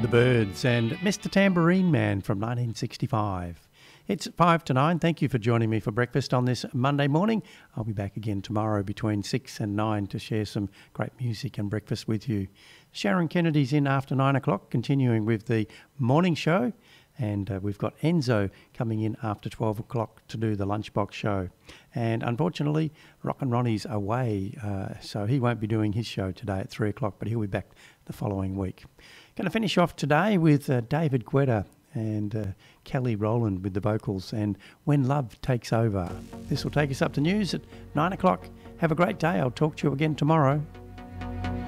The Byrds and Mr. Tambourine Man from 1965. It's 5 to 9. Thank you for joining me for breakfast on this Monday morning. I'll be back again tomorrow between 6 and 9 to share some great music and breakfast with you. Sharon Kennedy's in after 9 o'clock, continuing with the morning show. And we've got Enzo coming in after 12 o'clock to do the Lunchbox show. And unfortunately, Rockin' Ronnie's away, so he won't be doing his show today at 3 o'clock, but he'll be back the following week. Going to finish off today with David Guetta and Kelly Rowland with the vocals and When Love Takes Over. This will take us up to news at 9 o'clock. Have a great day. I'll talk to you again tomorrow.